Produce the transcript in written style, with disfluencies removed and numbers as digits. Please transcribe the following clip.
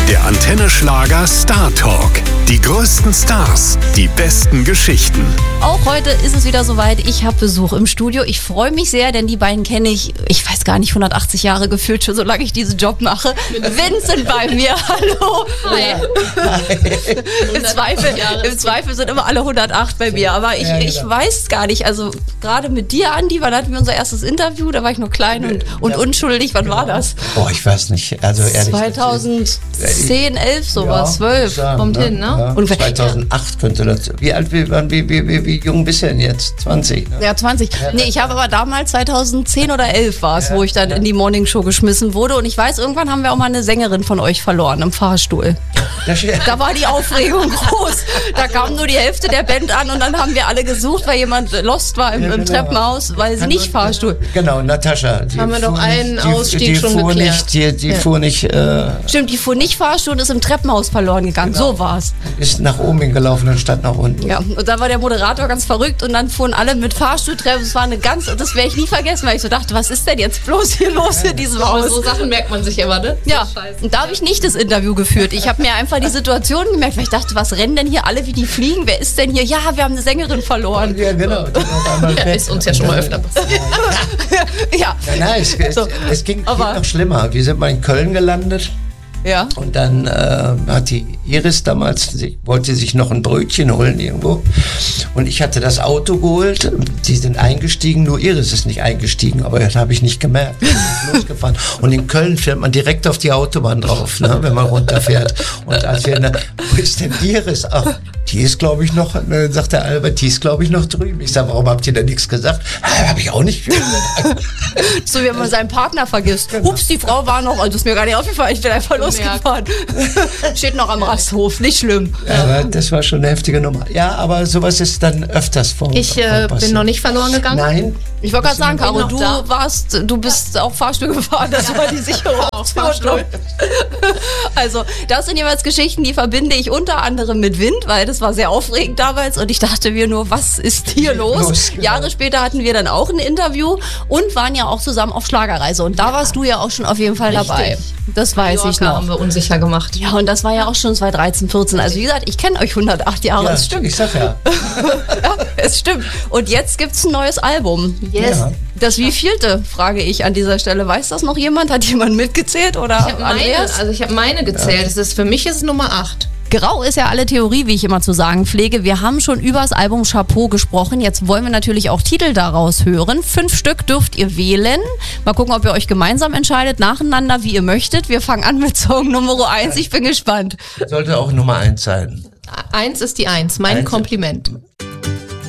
Der Antenne Schlager Star Talk. Die größten Stars, die besten Geschichten. Auch heute ist es wieder soweit. Ich habe Besuch im Studio. Ich freue mich sehr, denn die beiden kenne ich weiß gar nicht, 180 Jahre gefühlt schon, solange ich diesen Job mache. Vincent bei mir. Hallo. Hi. Im Zweifel sind immer alle 108 bei mir. Aber ich weiß gar nicht. Also gerade mit dir, Andi, wann hatten wir unser erstes Interview? Da war ich noch klein und unschuldig. Wann war das? Oh, ich weiß nicht. Also ehrlich 2010, 11, sowas, 12. Kommt hin, ne? Ja, und 2008 könnte das. Wie alt wie jung bist du denn jetzt? 20? Ne? Ja, 20. Nee, ich habe aber damals 2010 oder 11 war es, wo ich dann in die Morningshow geschmissen wurde. Und ich weiß, irgendwann haben wir auch mal eine Sängerin von euch verloren im Fahrstuhl. Da war die Aufregung groß. Da kam nur die Hälfte der Band an und dann haben wir alle gesucht, weil jemand lost war im Treppenhaus, weil sie nicht Fahrstuhl. Genau, Natascha. Haben wir doch einen Ausstieg schon geklärt. Die fuhr nicht. Stimmt, die fuhr nicht Fahrstuhl und ist im Treppenhaus verloren gegangen. Genau. So war's. Ist nach oben hingelaufen anstatt nach unten. Ja, und da war der Moderator ganz verrückt und dann fuhren alle mit Fahrstuhltreppen. Das war das werde ich nie vergessen, weil ich so dachte, was ist denn jetzt bloß hier los in diesem Haus? So Sachen merkt man sich immer, ne? Ja, und da habe ich nicht das Interview geführt. Ich habe mir einfach die Situation gemerkt, weil ich dachte, was rennen denn hier alle wie die fliegen? Wer ist denn hier? Ja, wir haben eine Sängerin verloren. Ja, genau. Ist uns ja schon mal öfter passiert. Ja. Nein, es ging noch schlimmer. Wir sind mal in Köln gelandet. Ja. Und dann hat die Iris damals, wollte sich noch ein Brötchen holen irgendwo. Und ich hatte das Auto geholt. Die sind eingestiegen, nur Iris ist nicht eingestiegen. Aber das habe ich nicht gemerkt. Ich bin losgefahren. Und in Köln fährt man direkt auf die Autobahn drauf, ne, wenn man runterfährt. Und als wir, wo ist denn die Iris? Ach, die ist, glaube ich, noch, sagt der Albert, die ist, glaube ich, noch drüben. Ich sage, warum habt ihr da nichts gesagt? Habe ich auch nicht gesagt. So wie wenn man seinen Partner vergisst. Genau. Hups, die Frau war noch, also ist mir gar nicht aufgefallen, ich bin einfach losgefahren. Steht noch am Rasthof, nicht schlimm. Ja, aber das war schon eine heftige Nummer. Ja, aber sowas ist dann öfters vor. Ich bin noch nicht verloren gegangen. Nein. Ich wollte gerade sagen, Caro, du bist auch Fahrstuhl gefahren, das war die Sicherung. Also, das sind jeweils Geschichten, die verbinde ich unter anderem mit Wind, weil das war sehr aufregend damals und ich dachte mir nur, was ist hier los? Genau. Jahre später hatten wir dann auch ein Interview und waren ja auch zusammen auf Schlagerreise und da warst du ja auch schon auf jeden Fall dabei. Das weiß ich noch. Haben wir unsicher gemacht. Ja, und das war ja auch schon 2013, 14. Also wie gesagt, ich kenne euch 108 Jahre, es stimmt. Ich sag ja. Ja, es stimmt. Und jetzt gibt's ein neues Album. Yes. Ja. Das wievielte, frage ich an dieser Stelle. Weiß das noch jemand? Hat jemand mitgezählt? Oder ich habe meine gezählt. Ja. Für mich ist es Nummer 8. Grau ist ja alle Theorie, wie ich immer zu sagen pflege. Wir haben schon über das Album Chapeau gesprochen. Jetzt wollen wir natürlich auch Titel daraus hören. 5 Stück dürft ihr wählen. Mal gucken, ob ihr euch gemeinsam entscheidet, nacheinander, wie ihr möchtet. Wir fangen an mit Song Nummer 1. Ich bin gespannt. Sollte auch Nummer 1 sein. 1 ist die 1. Mein Kompliment.